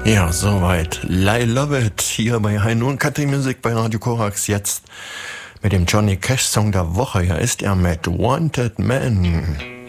Ja, soweit. I Love It hier bei Heino und Country Music bei Radio Korax jetzt mit dem Johnny Cash Song der Woche. Hier ist er mit Wanted Man.